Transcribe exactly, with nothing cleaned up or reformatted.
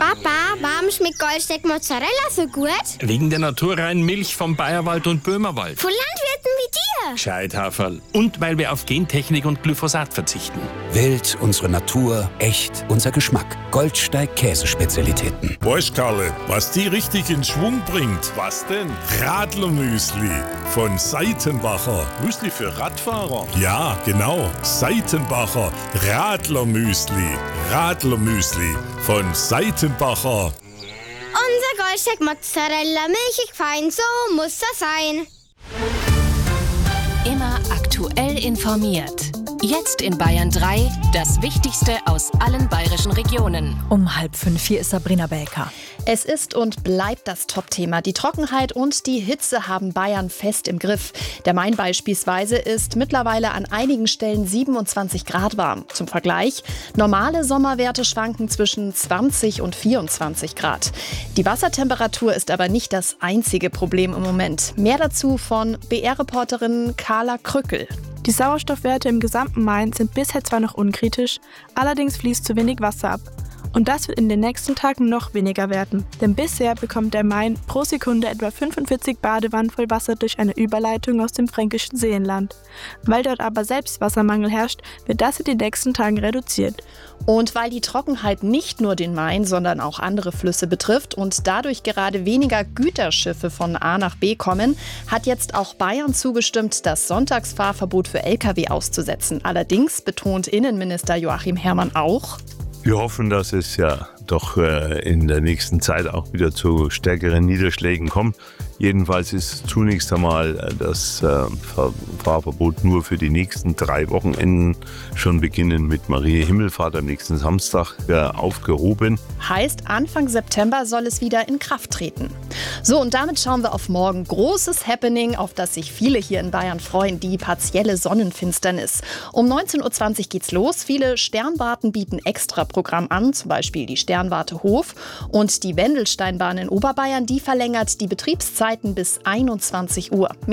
Papa, warum schmeckt Goldsteak Mozzarella so gut? Wegen der naturreinen Milch vom Bayerwald und Böhmerwald. Von Landwirten wie dir. Gescheit, Haferl. Und weil wir auf Gentechnik und Glyphosat verzichten. Wild, unsere Natur, echt, unser Geschmack. Goldsteig Käsespezialitäten. Weißt, Karle, was die richtig in Schwung bringt? Was denn? Radlermüsli von Seitenbacher. Müsli für Radfahrer? Ja, genau. Seitenbacher Radlermüsli. Radlermüsli von Seitenbacher. Unser Goldsteak Mozzarella, milchig fein, so muss das sein. Immer aktuell informiert. Jetzt in Bayern drei, das Wichtigste aus allen bayerischen Regionen. Um halb fünf, hier ist Sabrina Belker. Es ist und bleibt das Topthema. Die Trockenheit und die Hitze haben Bayern fest im Griff. Der Main beispielsweise ist mittlerweile an einigen Stellen siebenundzwanzig Grad warm. Zum Vergleich, normale Sommerwerte schwanken zwischen zwanzig und vierundzwanzig Grad. Die Wassertemperatur ist aber nicht das einzige Problem im Moment. Mehr dazu von B R-Reporterin Carla Krückel. Die Sauerstoffwerte im gesamten Main sind bisher zwar noch unkritisch, allerdings fließt zu wenig Wasser ab. Und das wird in den nächsten Tagen noch weniger werden. Denn bisher bekommt der Main pro Sekunde etwa fünfundvierzig Badewannen voll Wasser durch eine Überleitung aus dem fränkischen Seenland. Weil dort aber selbst Wassermangel herrscht, wird das in den nächsten Tagen reduziert. Und weil die Trockenheit nicht nur den Main, sondern auch andere Flüsse betrifft und dadurch gerade weniger Güterschiffe von A nach B kommen, hat jetzt auch Bayern zugestimmt, das Sonntagsfahrverbot für L K W auszusetzen. Allerdings betont Innenminister Joachim Herrmann auch: Wir hoffen, dass es ja doch äh, in der nächsten Zeit auch wieder zu stärkeren Niederschlägen kommt. Jedenfalls ist zunächst einmal äh, das äh, Fahrverbot nur für die nächsten drei Wochenenden, schon beginnend mit Maria Himmelfahrt am nächsten Samstag, äh, aufgehoben. Heißt, Anfang September soll es wieder in Kraft treten. So, und damit schauen wir auf morgen. Großes Happening, auf das sich viele hier in Bayern freuen, die partielle Sonnenfinsternis. Um neunzehn Uhr zwanzig geht's los. Viele Sternwarten bieten Extraprogramm an, zum Beispiel die Sternwarte Hof. Und die Wendelsteinbahn in Oberbayern, die verlängert die Betriebszeiten bis einundzwanzig Uhr.